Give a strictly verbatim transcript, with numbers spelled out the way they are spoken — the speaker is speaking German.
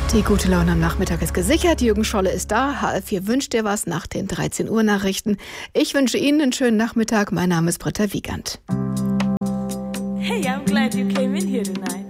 Die gute Laune am Nachmittag ist gesichert. Jürgen Scholle ist da. H L vier wünscht dir was nach den dreizehn Uhr Nachrichten. Ich wünsche Ihnen einen schönen Nachmittag. Mein Name ist Britta Wiegand. Hey, I'm glad you came in here tonight.